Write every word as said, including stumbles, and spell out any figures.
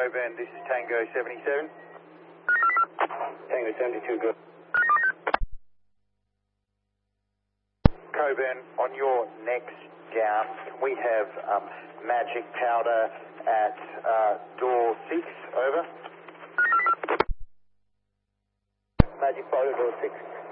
Coburn, this is Tango seventy-seven. Tango seventy-two, good. Coburn, on your next down, we have um, magic powder at uh, door six, over. Magic powder, door six.